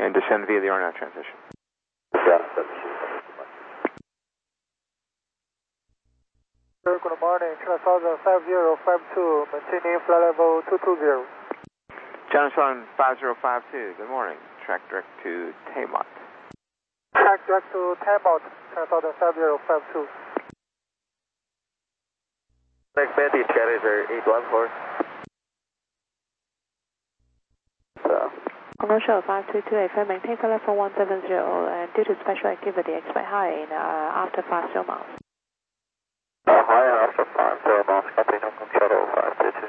and descend via the RNAV transition. Good morning, China Southern 5052, maintaining flight level 220. China Southern 5052, good morning. Track direct to Taymot. Track direct to Taymot, China Southern 5052. Next Mandy, Challenger 814. Commercial 5228, for maintain flight level 170, and due to special activity, expect high in after 5 miles. High